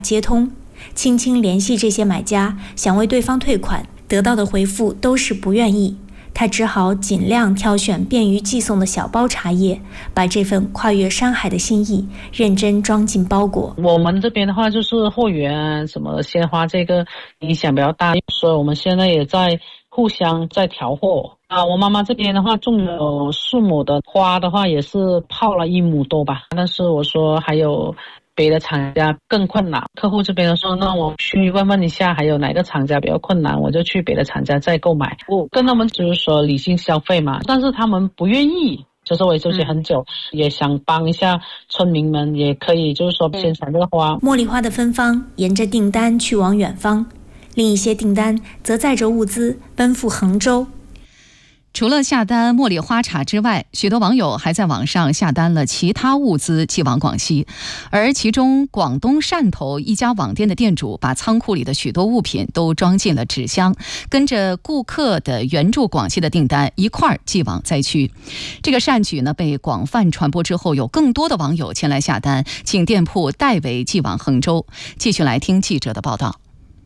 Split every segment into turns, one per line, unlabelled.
接通，轻轻联系这些买家，想为对方退款，得到的回复都是不愿意。他只好尽量挑选便于寄送的小包茶叶，把这份跨越山海的心意认真装进包裹。
我们这边的话，就是货源什么鲜花这个影响比较大，所以我们现在也在互相在调货。我妈妈这边的话种有4亩的花的话，也是泡了1亩多吧。但是我说还有别的厂家更困难，客户这边说那我去问一下还有哪个厂家比较困难，我就去别的厂家再购买。我跟他们就是说理性消费嘛，但是他们不愿意，就是我也纠结很久，也想帮一下村民们，也可以就是说宣传这个花。
茉莉花的芬芳沿着订单去往远方，另一些订单则载着物资奔赴衡州。
除了下单茉莉花茶之外，许多网友还在网上下单了其他物资寄往广西，而其中广东汕头一家网店的店主把仓库里的许多物品都装进了纸箱，跟着顾客的援助广西的订单一块儿寄往灾区。这个善举呢被广泛传播之后，有更多的网友前来下单，请店铺代为寄往衡州。继续来听记者的报道。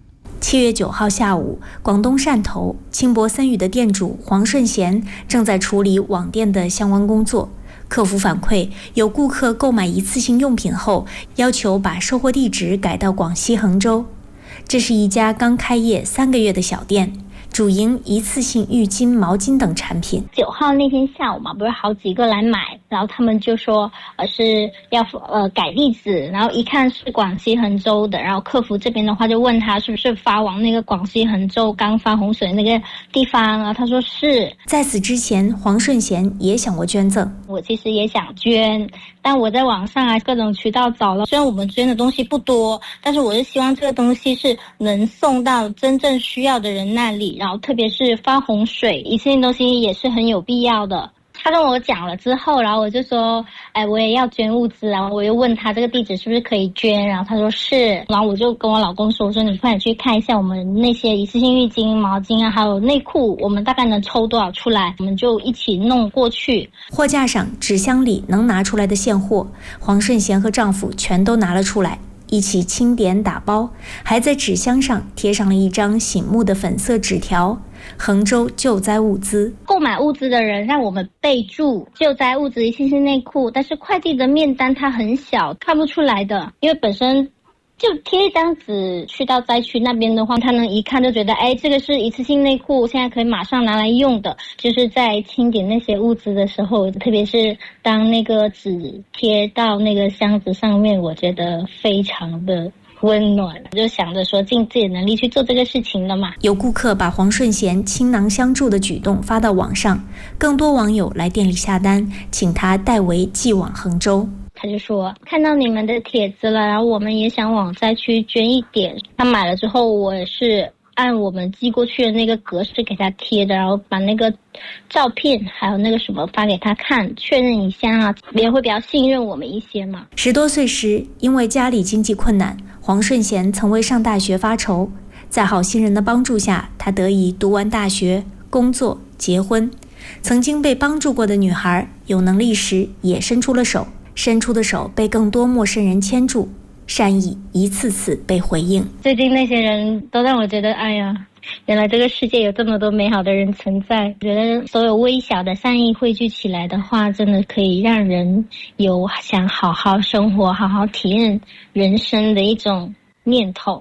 7月9号下午，广东汕头轻薄森语的店主黄顺贤正在处理网店的相关工作。客服反馈，有顾客购买一次性用品后，要求把收货地址改到广西衡州。这是一家刚开业3个月的小店，主营一次性浴巾、毛巾等产品。
9号那天下午嘛，不是好几个来买，然后他们就说是要改地址，然后一看是广西衡州的，然后客服这边的话就问他是不是发往那个广西衡州刚发洪水那个地方啊，他说是。
在此之前，黄顺贤也想过捐赠，
我其实也想捐，但我在网上各种渠道找了，虽然我们捐的东西不多，但是我是希望这个东西是能送到真正需要的人那里，然后特别是发洪水，一次性东西也是很有必要的。他跟我讲了之后，然后我就说我也要捐物资，然后我又问他这个地址是不是可以捐，然后他说是，然后我就跟我老公说你快点去看一下我们那些一次性浴巾、毛巾啊，还有内裤，我们大概能抽多少出来，我们就一起弄过去。
货架上纸箱里能拿出来的现货，黄顺贤和丈夫全都拿了出来，一起清点打包，还在纸箱上贴上了一张醒目的粉色纸条：衡州救灾物资。
购买物资的人让我们备注救灾物资一次性内裤，但是快递的面单它很小，看不出来的，因为本身就贴一张纸去到灾区那边的话，他能一看就觉得这个是一次性内裤，现在可以马上拿来用的。就是在清点那些物资的时候，特别是当那个纸贴到那个箱子上面，我觉得非常的温暖，就想着说尽自己的能力去做这个事情了嘛。
有顾客把黄顺贤倾囊相助的举动发到网上，更多网友来店里下单，请他代为寄往衡州。
他就说看到你们的帖子了，然后我们也想往灾区捐一点。他买了之后，我也是按我们寄过去的那个格式给他贴的，然后把那个照片还有那个什么发给他看，确认一下啊，别人会比较信任我们一些嘛。
10多岁时，因为家里经济困难，黄顺贤曾为上大学发愁，在好心人的帮助下，他得以读完大学、工作、结婚。曾经被帮助过的女孩，有能力时也伸出了手，伸出的手被更多陌生人牵住，善意一次次被回应。
最近那些人都让我觉得原来这个世界有这么多美好的人存在。觉得所有微小的善意汇聚起来的话，真的可以让人有想好好生活、好好体验人生的一种念头。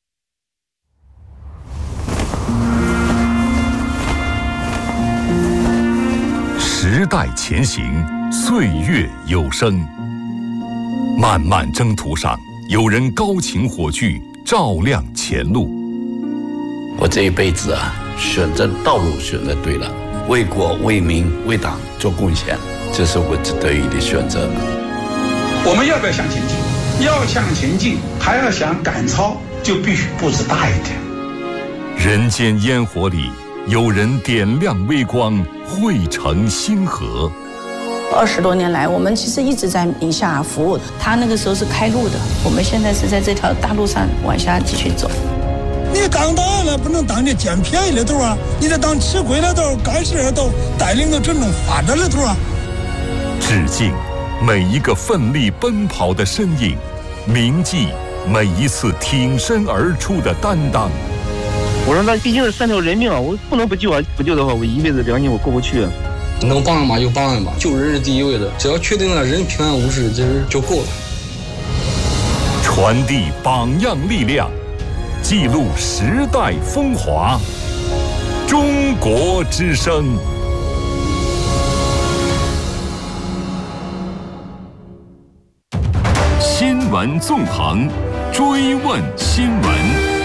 时代前行，岁月有声。漫漫征途上，有人高擎火炬，照亮前路。
我这一辈子选择道路选择对了，为国为民为党做贡献，这是我得意的选择。
我们要不要向前进？要向前进，还要想赶超，就必须步子大一点。
人间烟火里，有人点亮微光，汇成星河。
20多年来，我们其实一直在宁夏服务。他那个时候是开路的，我们现在是在这条大路上往下继续走。
你刚到了，不能当你捡便宜的头啊！你得当吃亏的头、干事的头，带领着真正发展的头啊！
致敬每一个奋力奔跑的身影，铭记每一次挺身而出的担当。
我说那毕竟是3条人命啊，我不能不救啊！不救的话，我一辈子良心我过不去啊。
能帮嘛就帮嘛，救人是第一位的，只要确定了人平安无事，这就够了。
传递榜样力量，记录时代风华。中国之声。新闻纵横，追问新闻。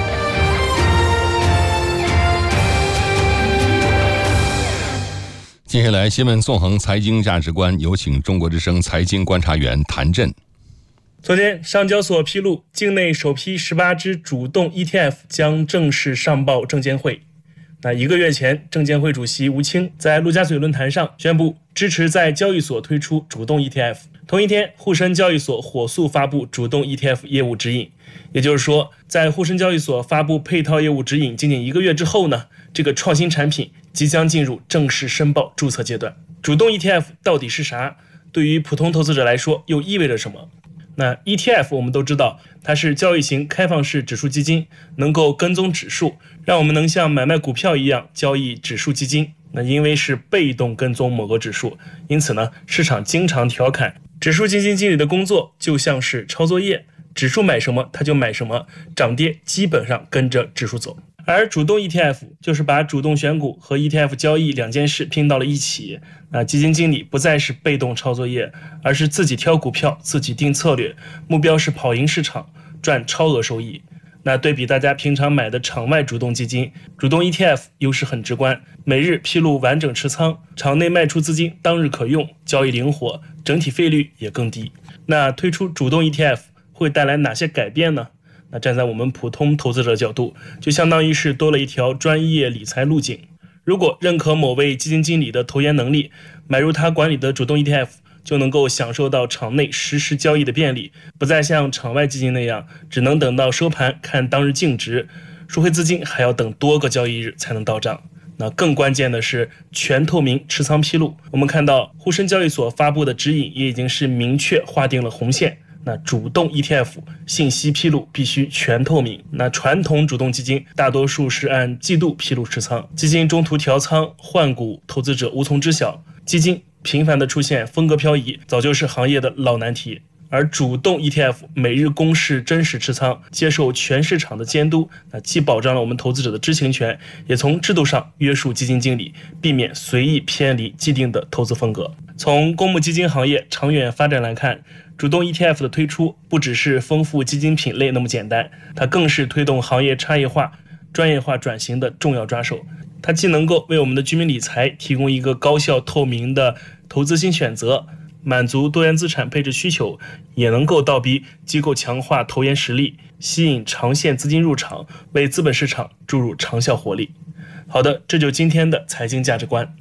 接下来，新闻纵横财经价值观，有请中国之声财经观察员谭震。
昨天，上交所披露，境内首批18只主动 ETF 将正式上报证监会。1个月前，证监会主席吴清在陆家嘴论坛上宣布支持在交易所推出主动 ETF。同一天，沪深交易所火速发布主动 ETF 业务指引。也就是说，在沪深交易所发布配套业务指引仅1个月之后呢，这个创新产品即将进入正式申报注册阶段。主动 ETF 到底是啥？对于普通投资者来说又意味着什么？那 ETF 我们都知道，它是交易型开放式指数基金，能够跟踪指数，让我们能像买卖股票一样交易指数基金。那因为是被动跟踪某个指数，因此呢，市场经常调侃指数基金经理的工作就像是抄作业，指数买什么他就买什么，涨跌基本上跟着指数走。而主动 ETF 就是把主动选股和 ETF 交易两件事拼到了一起。那基金经理不再是被动抄作业，而是自己挑股票，自己定策略，目标是跑赢市场，赚超额收益。那对比大家平常买的场外主动基金，主动 ETF 优势很直观，每日披露完整持仓，场内卖出资金当日可用，交易灵活，整体费率也更低。那推出主动 ETF 会带来哪些改变呢？那站在我们普通投资者的角度，就相当于是多了一条专业理财路径。如果认可某位基金经理的投研能力，买入他管理的主动 ETF， 就能够享受到场内实时交易的便利，不再像场外基金那样只能等到收盘看当日净值，赎回资金还要等多个交易日才能到账。那更关键的是全透明持仓披露，我们看到沪深交易所发布的指引也已经是明确划定了红线。那主动 ETF 信息披露必须全透明。那传统主动基金大多数是按季度披露持仓，基金中途调仓换股，投资者无从知晓。基金频繁的出现风格漂移，早就是行业的老难题。而主动 ETF 每日公示真实持仓，接受全市场的监督，那既保障了我们投资者的知情权，也从制度上约束基金经理，避免随意偏离既定的投资风格。从公募基金行业长远发展来看，主动 ETF 的推出不只是丰富基金品类那么简单，它更是推动行业差异化、专业化转型的重要抓手。它既能够为我们的居民理财提供一个高效透明的投资新选择，满足多元资产配置需求，也能够倒逼机构强化投研实力，吸引长线资金入场，为资本市场注入长效活力。好的，这就是今天的财经价值观。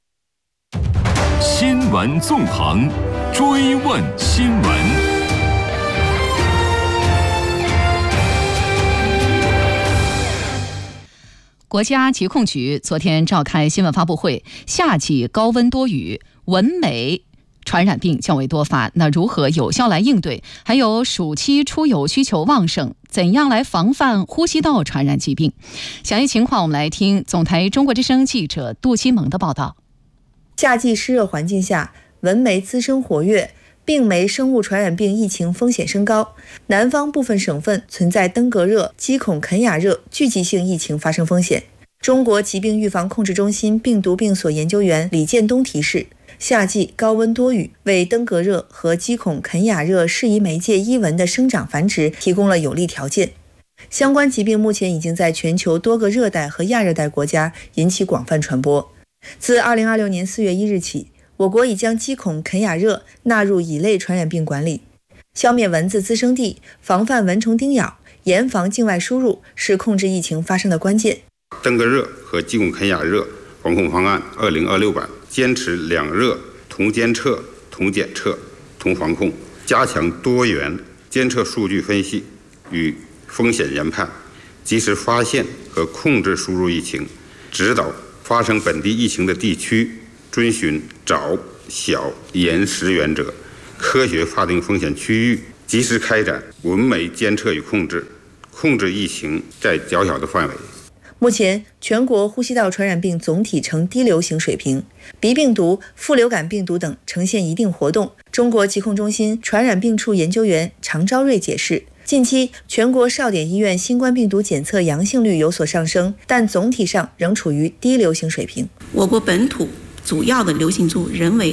新闻纵横，追问新闻。
国家疾控局昨天召开新闻发布会，夏季高温多雨，蚊媒传染病较为多发，那如何有效来应对？还有暑期出游需求旺盛，怎样来防范呼吸道传染疾病？详细情况我们来听总台中国之声记者杜希萌的报道。
夏季湿热环境下，蚊媒滋生活跃，病媒生物传染病疫情风险升高，南方部分省份存在登革热、鸡孔肯雅热聚集性疫情发生风险。中国疾病预防控制中心病毒病所研究员李建东提示，夏季高温多雨为登革热和鸡孔肯雅热适宜媒介伊蚊的生长繁殖提供了有利条件。相关疾病目前已经在全球多个热带和亚热带国家引起广泛传播。自2026年4月1日起，我国已将鸡孔肯雅热纳入乙类传染病管理。消灭蚊子滋生地，防范蚊虫叮咬，严防境外输入是控制疫情发生的关键。
登革热和鸡孔肯雅热防控方案2026版坚持两热同监测、同检测、同防控，加强多元监测数据分析与风险研判，及时发现和控制输入疫情，指导发生本地疫情的地区遵循早、小、严、实原则，科学划定风险区域，及时开展稳美监测与控制疫情在较小的范围。
目前，全国呼吸道传染病总体呈低流行水平，鼻病毒、副流感病毒等呈现一定活动。中国疾控中心传染病处研究员常昭瑞解释，近期全国少点医院新冠病毒检测阳性率有所上升，但总体上仍处于低流行水平。
我国本土主要的流行株仍为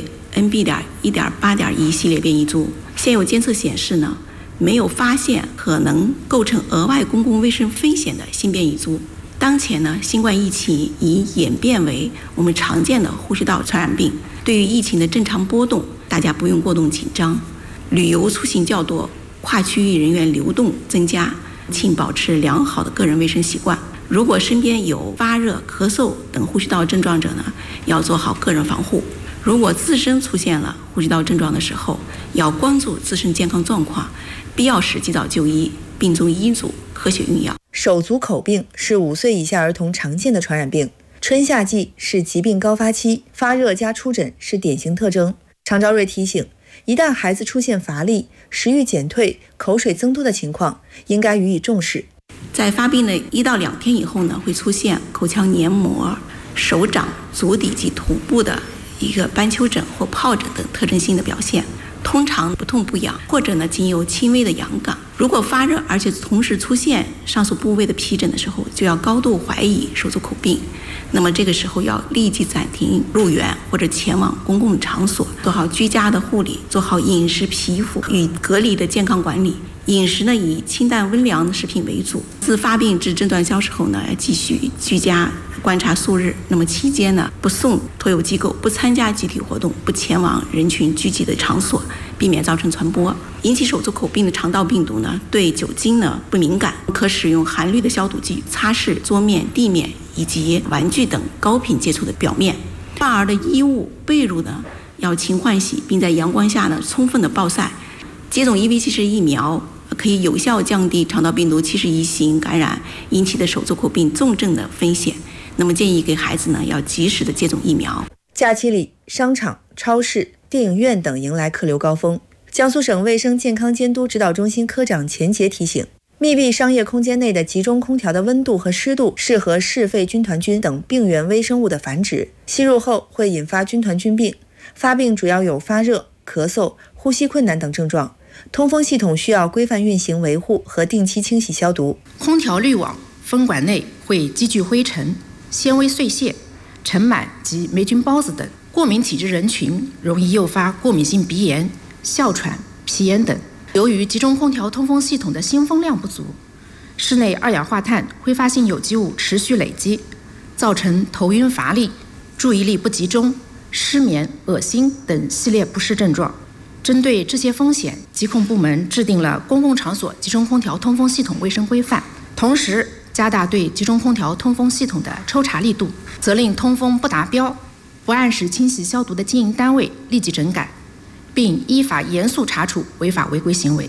NB.1.8.1 系列变异株，现有监测显示呢，没有发现可能构成额外公共卫生风险的新变异株。当前呢，新冠疫情已演变为我们常见的呼吸道传染病。对于疫情的正常波动，大家不用过度紧张。旅游出行较多，跨区域人员流动增加，请保持良好的个人卫生习惯。如果身边有发热、咳嗽等呼吸道症状者呢，要做好个人防护。如果自身出现了呼吸道症状的时候，要关注自身健康状况，必要时及早就医，并遵医嘱科学用药。
手足口病是5岁以下儿童常见的传染病，春夏季是疾病高发期，发热加出疹是典型特征。常昭瑞提醒，一旦孩子出现乏力、食欲减退、口水增多的情况，应该予以重视。
在发病的1到2天以后呢，会出现口腔黏膜、手掌、足底及头部的一个斑丘疹或疱疹等特征性的表现，通常不痛不痒，或者呢仅有轻微的痒感。如果发热而且同时出现上述部位的皮疹的时候，就要高度怀疑手足口病。那么这个时候要立即暂停入园或者前往公共场所，做好居家的护理，做好饮食、皮肤与隔离的健康管理。饮食呢以清淡温凉的食品为主。自发病至症状消失后呢，要继续居家观察数日。那么期间呢，不送托有机构，不参加集体活动，不前往人群聚集的场所，避免造成传播。引起手足口病的肠道病毒呢，对酒精呢不敏感，可使用含氯的消毒剂擦拭桌面、地面以及玩具等高频接触的表面。婴儿的衣物、被褥呢要勤换洗，并在阳光下呢充分的暴晒。接种 EV70 疫苗可以有效降低肠道病毒71型感染引起的手足口病重症的风险。那么建议给孩子呢要及时的接种疫苗。
假期里，商场、超市、电影院等迎来客流高峰。江苏省卫生健康监督指导中心科长钱杰提醒，密闭商业空间内的集中空调的温度和湿度适合嗜肺军团菌等病原微生物的繁殖，吸入后会引发军团菌病。发病主要有发热、咳嗽、呼吸困难等症状。通风系统需要规范运行维护和定期清洗消毒。
空调滤网、风管内会积聚灰尘、纤维碎屑、尘螨及霉菌孢子等。过敏体质人群容易诱发过敏性鼻炎、哮喘、皮炎等。由于集中空调通风系统的新风量不足，室内二氧化碳、挥发性有机物持续累积，造成头晕乏力、注意力不集中、失眠、恶心等系列不适症状。针对这些风险，疾控部门制定了公共场所集中空调通风系统卫生规范，同时加大对集中空调通风系统的抽查力度，责令通风不达标、不按时清洗消毒的经营单位立即整改，并依法严肃查处违法违规行为。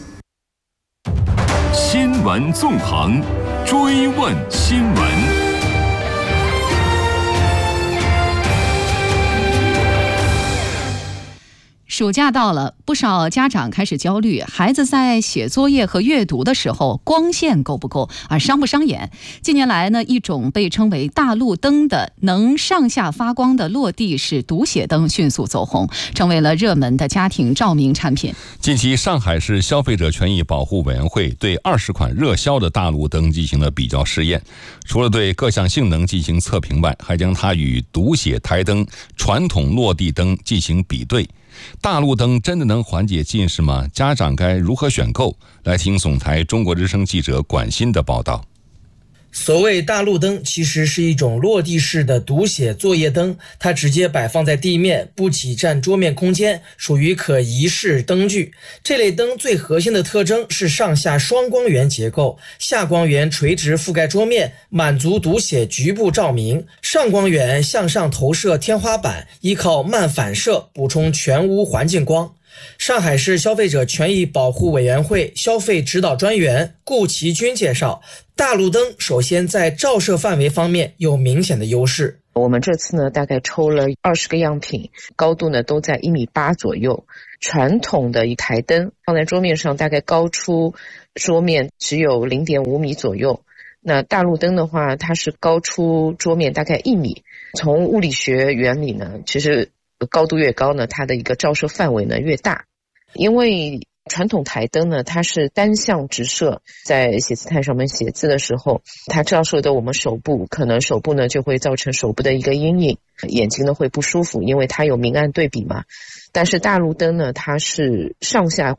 新闻纵横，追问新闻。
暑假到了，不少家长开始焦虑，孩子在写作业和阅读的时候光线够不够，伤不伤眼？近年来呢，一种被称为大路灯的能上下发光的落地式读写灯迅速走红，成为了热门的家庭照明产品。
近期，上海市消费者权益保护委员会对20款热销的大路灯进行了比较试验，除了对各项性能进行测评外，还将它与读写台灯、传统落地灯进行比对。大路灯真的能缓解近视吗？家长该如何选购？来听总台中国之声记者管欣的报道。
所谓大路灯其实是一种落地式的读写作业灯，它直接摆放在地面，不挤占桌面空间，属于可移式灯具。这类灯最核心的特征是上下双光源结构，下光源垂直覆盖桌面，满足读写局部照明，上光源向上投射天花板，依靠慢反射补充全屋环境光。上海市消费者权益保护委员会消费指导专员顾其军介绍，大路灯首先在照射范围方面有明显的优势。
我们这次呢大概抽了20个样品，高度呢都在1.8米左右。传统的一台灯放在桌面上大概高出桌面只有 0.5 米左右。那大路灯的话，它是高出桌面大概1米。从物理学原理呢，其实高度越高呢，它的一个照射范围呢越大。因为传统台灯呢，它是单向直射，在写字台上面写字的时候，它照射的我们手部，可能手部呢就会造成手部的一个阴影，眼睛呢会不舒服，因为它有明暗对比嘛。但是大路灯呢，它是上下